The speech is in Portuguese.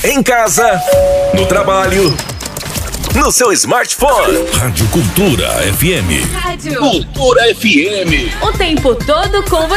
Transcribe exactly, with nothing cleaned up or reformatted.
Em casa, no trabalho, no seu smartphone. Rádio Cultura F M. Rádio Cultura F M. O tempo todo com você.